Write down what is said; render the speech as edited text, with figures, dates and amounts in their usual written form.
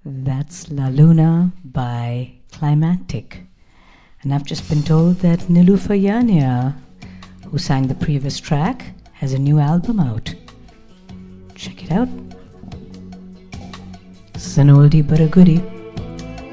That's La Luna by Climactic. And I've just been told that Niloufar Yanya, who sang the previous track, has a new album out. Check it out. It's an oldie but a goodie.